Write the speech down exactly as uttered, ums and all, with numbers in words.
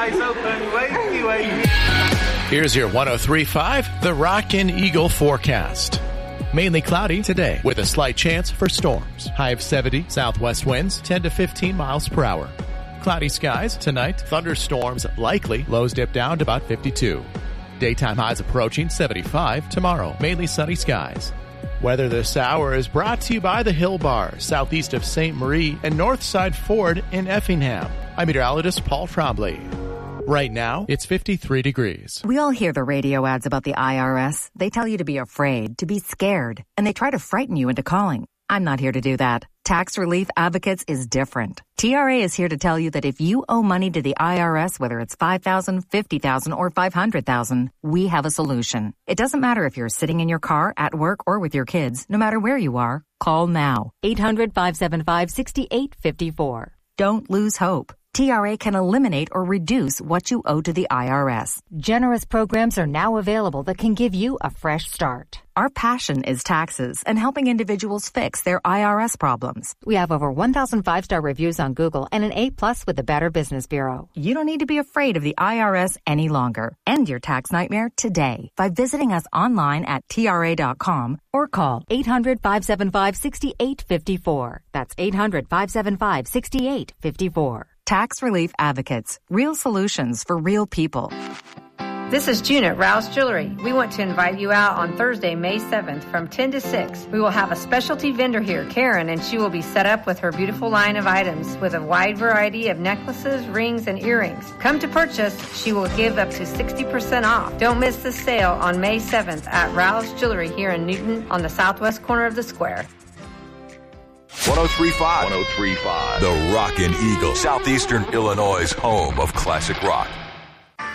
eyes open. Wakey, wakey. Here's your one oh three point five The Rockin' Eagle forecast. Mainly cloudy today with a slight chance for storms. High of seventy, southwest winds ten to fifteen miles per hour. Cloudy skies tonight, thunderstorms likely, lows dip down to about fifty-two. Daytime highs approaching seventy-five tomorrow, mainly sunny skies. Weather this hour is brought to you by the Hill Bar, southeast of Saint Marie and Northside Ford in Effingham. I'm meteorologist Paul Trombley. Right now, it's fifty-three degrees. We all hear the radio ads about the I R S. They tell you to be afraid, to be scared, and they try to frighten you into calling. I'm not here to do that. Tax Relief Advocates is different. T R A is here to tell you that if you owe money to the I R S, whether it's five thousand dollars, fifty thousand dollars, or five hundred thousand dollars, we have a solution. It doesn't matter if you're sitting in your car, at work, or with your kids. No matter where you are, call now. eight hundred, five seven five, six eight five four. Don't lose hope. T R A can eliminate or reduce what you owe to the I R S. Generous programs are now available that can give you a fresh start. Our passion is taxes and helping individuals fix their I R S problems. We have over one thousand five-star reviews on Google and an A plus with the Better Business Bureau. You don't need to be afraid of the I R S any longer. End your tax nightmare today by visiting us online at T R A dot com or call eight hundred, five seven five, six eight five four. That's eight hundred, five seven five, six eight five four. Tax Relief Advocates. Real solutions for real people. This is June at Rouse Jewelry. We want to invite you out on Thursday, May seventh from ten to six. We will have a specialty vendor here, Karen, and she will be set up with her beautiful line of items with a wide variety of necklaces, rings, and earrings. Come to purchase. She will give up to sixty percent off. Don't miss the sale on May seventh at Rouse Jewelry here in Newton on the southwest corner of the square. one oh three point five. one oh three point five. The Rockin' Eagle. Southeastern Illinois' home of classic rock.